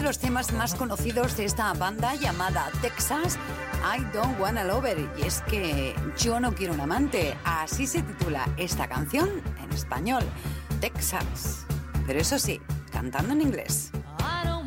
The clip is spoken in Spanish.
los temas más conocidos de esta banda llamada Texas, I Don't Wanna Lover. Y es que yo no quiero un amante. Así se titula esta canción en español, Texas. Pero eso sí, cantando en inglés.